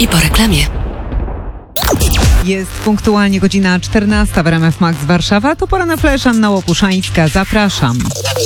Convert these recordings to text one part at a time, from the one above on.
I po reklamie. Jest punktualnie godzina 14 w RMF Max Warszawa. To pora na flash. Anna Łopuszańska. Zapraszam.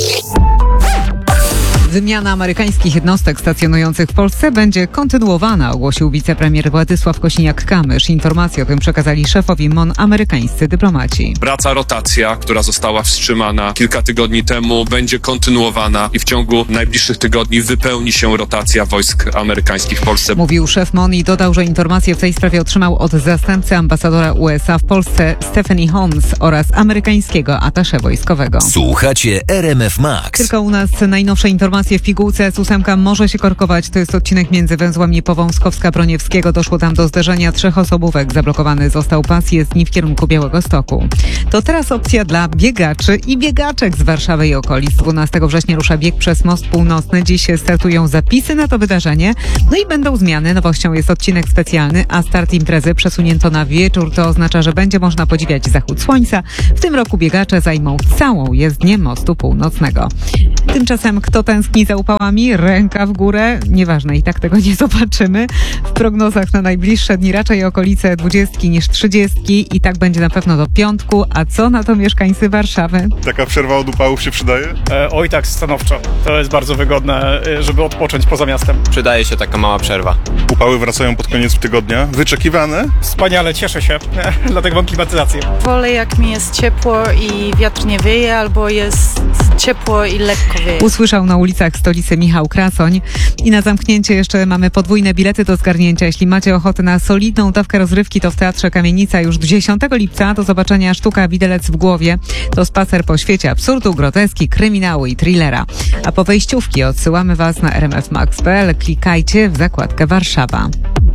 Wymiana amerykańskich jednostek stacjonujących w Polsce będzie kontynuowana, ogłosił wicepremier Władysław Kosiniak-Kamysz. Informacje o tym przekazali szefowi MON amerykańscy dyplomaci. Wraca rotacja, która została wstrzymana kilka tygodni temu, będzie kontynuowana i w ciągu najbliższych tygodni wypełni się rotacja wojsk amerykańskich w Polsce. Mówił szef MON i dodał, że informacje w tej sprawie otrzymał od zastępcy ambasadora USA w Polsce Stephanie Holmes oraz amerykańskiego atasze wojskowego. Słuchacie RMF Max. Tylko u nas najnowsze informacje w pigułce. S8 może się korkować. To jest odcinek między węzłami Powązkowska-Broniewskiego. Doszło tam do zderzenia 3 osobówek. Zablokowany został pas jezdni w kierunku Białegostoku. To teraz opcja dla biegaczy i biegaczek z Warszawy i okolic. 12 września rusza bieg przez Most Północny. Dziś startują zapisy na to wydarzenie. No i będą zmiany. Nowością jest odcinek specjalny, a start imprezy przesunięto na wieczór. To oznacza, że będzie można podziwiać zachód słońca. W tym roku biegacze zajmą całą jezdnię Mostu Północnego. Tymczasem kto tęskni za upałami? Ręka w górę. Nieważne, i tak tego nie zobaczymy. W prognozach na najbliższe dni raczej okolice 20 niż 30 i tak będzie na pewno do piątku. A co na to mieszkańcy Warszawy? Taka przerwa od upałów się przydaje? Oj tak, stanowczo. To jest bardzo wygodne, żeby odpocząć poza miastem. Przydaje się taka mała przerwa. Upały wracają pod koniec tygodnia. Wyczekiwane? Wspaniale, cieszę się. Dlatego mam klimatyzację. Wolę jak mi jest ciepło i wiatr nie wieje, albo jest ciepło i lekko wieje. Usłyszał na ulicach stolicy Michał Krasoń. I na zamknięcie jeszcze mamy podwójne bilety do zgarnięcia. Jeśli macie ochotę na solidną dawkę rozrywki, to w Teatrze Kamienica już 10 lipca do zobaczenia sztuka Widelec w głowie. To spacer po świecie absurdu, groteski, kryminału i thrillera. A po wejściówki odsyłamy Was na rmfmax.pl. Klikajcie w zakładkę Warszawa.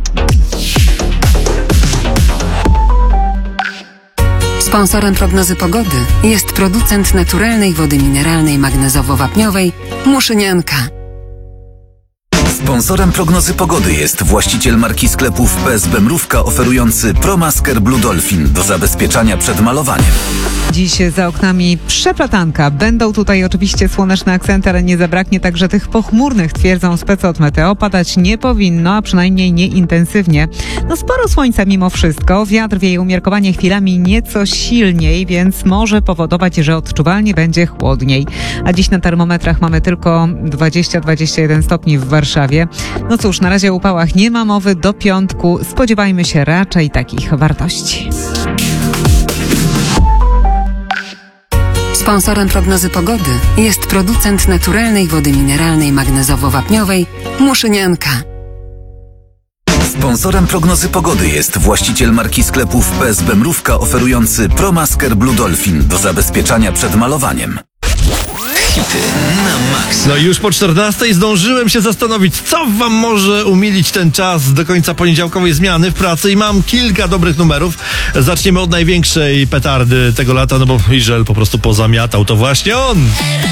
Sponsorem prognozy pogody jest producent naturalnej wody mineralnej magnezowo-wapniowej Muszynianka. Sponsorem prognozy pogody jest właściciel marki sklepów PSB Mrówka oferujący ProMasker Blue Dolphin do zabezpieczania przed malowaniem. Dziś za oknami przeplatanka. Będą tutaj oczywiście słoneczne akcenty, ale nie zabraknie także tych pochmurnych, twierdzą specy od Meteo. Padać nie powinno, a przynajmniej nie intensywnie. No sporo słońca mimo wszystko. Wiatr wieje umiarkowanie chwilami nieco silniej, więc może powodować, że odczuwalnie będzie chłodniej. A dziś na termometrach mamy tylko 20-21 stopni w Warszawie. No cóż, na razie o upałach nie ma mowy. Do piątku spodziewajmy się raczej takich wartości. Sponsorem prognozy pogody jest producent naturalnej wody mineralnej magnezowo-wapniowej Muszynianka. Sponsorem prognozy pogody jest właściciel marki sklepów PSB Mrówka oferujący ProMasker Blue Dolphin do zabezpieczania przed malowaniem. Hity na maksa. No i już po 14 zdążyłem się zastanowić, co wam może umilić ten czas do końca poniedziałkowej zmiany w pracy i mam kilka dobrych numerów. Zaczniemy od największej petardy tego lata, no bo Iżel po prostu pozamiatał, to właśnie on!